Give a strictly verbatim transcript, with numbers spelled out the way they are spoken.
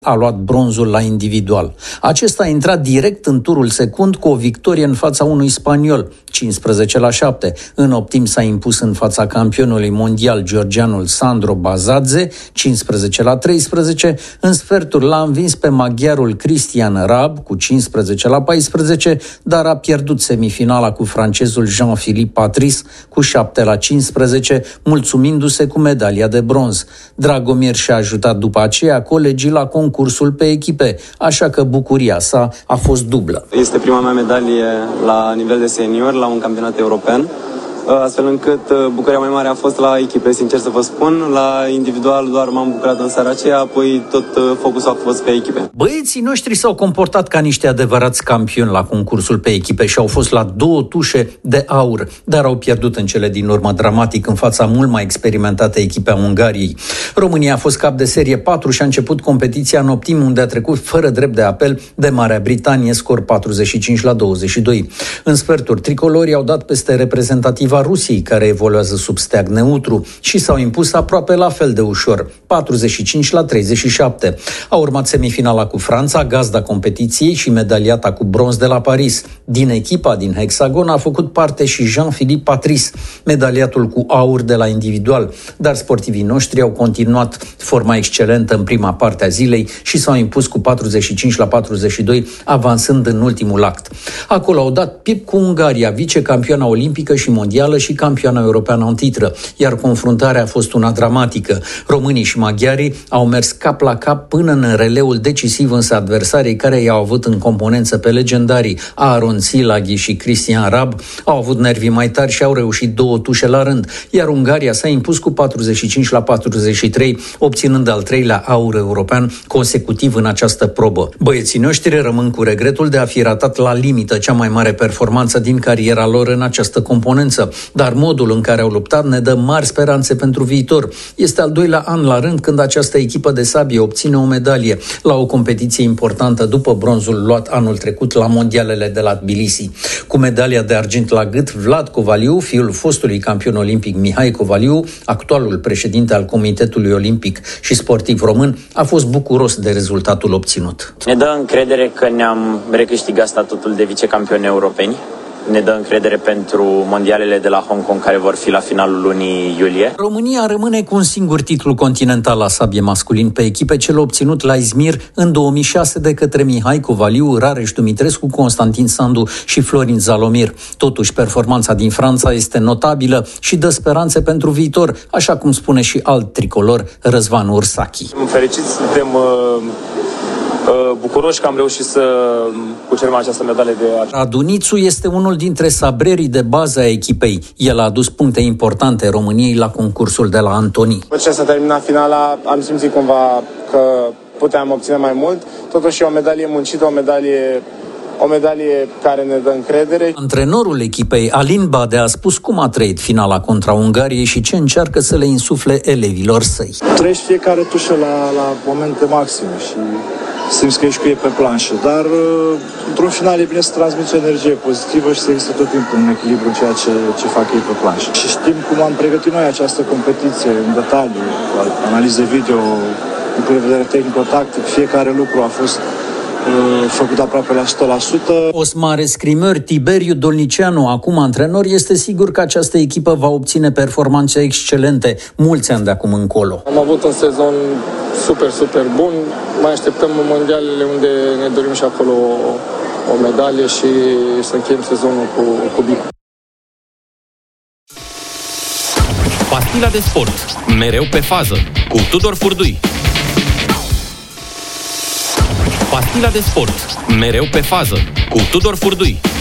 a luat bronzul la individual. Acesta a intrat direct în turul secund cu o victorie în fața unui spaniol, cincisprezece la șapte. În optim s-a impus în fața campionului mondial georgianul Sandro Bazadze, cincisprezece la treisprezece. În sferturi l-a învins pe maghiarul Cristian Rab cu cincisprezece la paisprezece, dar a pierdut semifinala cu francezul Jean-Philippe Patrice cu șapte la cincisprezece, mulțumindu-se cu medalia de bronz. Dragomir și-a ajutat după aceea colegii la concursul pe echipe, așa că bucuria sa a fost dublă. Este prima mea medalie la nivel de senior, la un campionat european, astfel încât bucuria mai mare a fost la echipe, sincer să vă spun. La individual doar m-am bucurat în seara aceea, apoi tot focusul a fost pe echipe. Băieții noștri s-au comportat ca niște adevărați campioni la concursul pe echipe și au fost la două tușe de aur, dar au pierdut în cele din urmă dramatic în fața mult mai experimentate echipe a Ungariei. România a fost cap de serie patru și a început competiția în optim, unde a trecut fără drept de apel de Marea Britanie, scor patruzeci și cinci la douăzeci și doi. În sferturi, tricolorii au dat peste reprezentativa Rusiei, care evoluează sub steag neutru, și s-au impus aproape la fel de ușor, patruzeci și cinci la treizeci și șapte. A urmat semifinala cu Franța, gazda competiției și medaliata cu bronz de la Paris. Din echipa din hexagon a făcut parte și Jean-Philippe Patrice, medaliatul cu aur de la individual, dar sportivii noștri au continuat forma excelentă în prima parte a zilei și s-au impus cu patruzeci și cinci la patruzeci și doi, avansând în ultimul act. Acolo au dat pip cu Ungaria, vicecampioana olimpică și mondială și campioana europeană în titră, iar confruntarea a fost una dramatică. Românii și maghiarii au mers cap la cap până în releul decisiv, însă adversarii care i-au avut în componență pe legendarii Aaron Silaghi și Cristian Rab au avut nervii mai tari și au reușit două tușe la rând, iar Ungaria s-a impus cu patruzeci și cinci la patruzeci și trei, obținând al treilea aur european consecutiv în această probă. Băieții noștri rămân cu regretul de a fi ratat la limită cea mai mare performanță din cariera lor în această componență, dar modul în care au luptat ne dă mari speranțe pentru viitor. Este al doilea an la rând când această echipă de sabie obține o medalie la o competiție importantă după bronzul luat anul trecut la mondialele de la Tbilisi. Cu medalia de argint la gât, Vlad Covaliu, fiul fostului campion olimpic Mihai Covaliu, actualul președinte al Comitetului Olimpic și sportiv român, a fost bucuros de rezultatul obținut. Ne dă încredere că ne-am recâștigat statutul de vicecampioni europeni. Ne dă încredere pentru mondialele de la Hong Kong, care vor fi la finalul lunii iulie. România rămâne cu un singur titlu continental la sabie masculin pe echipe, cel obținut la Izmir în două mii șase de către Mihai Covaliu, Rareș Dumitrescu, Constantin Sandu și Florin Zalomir. Totuși, performanța din Franța este notabilă și dă speranțe pentru viitor, așa cum spune și alt tricolor, Răzvan Ursachi. Fericiți, suntem uh... bucuroși că am reușit să cucerim această medalie de argint. Radu Nițu este unul dintre sabrerii de bază a echipei. El a adus puncte importante României la concursul de la Antoni. După ce s-a terminat finala, am simțit cumva că puteam obține mai mult. Totuși e o medalie muncită, o medalie O medalie care ne dă încredere. Antrenorul echipei, Alin Bade, a spus cum a trăit finala contra Ungariei și ce încearcă să le insufle elevilor săi. Trăiești fiecare tușă la, la momente maxime și simți că ești cu ei pe planșă, dar într-un final e bine să transmiți o energie pozitivă și să există tot timpul un echilibru în ceea ce, ce fac ei pe planșă. Și știm cum am pregătit noi această competiție în detaliu, analize video, din punct de vedere tehnico-tactic, fiecare lucru a fost făcut aproape la o sută la sută. Osmare Scrimăr, Tiberiu Dolnicianu, acum antrenor, este sigur că această echipă va obține performanțe excelente mulți ani de acum încolo. Am avut un sezon super, super bun. Mai așteptăm în mondialele unde ne dorim și acolo o, o medalie și să încheiem sezonul cu, cu bine. Pastila de sport, mereu pe fază, cu Tudor Furdui. Pastila de sport, mereu pe fază, cu Tudor Furdui.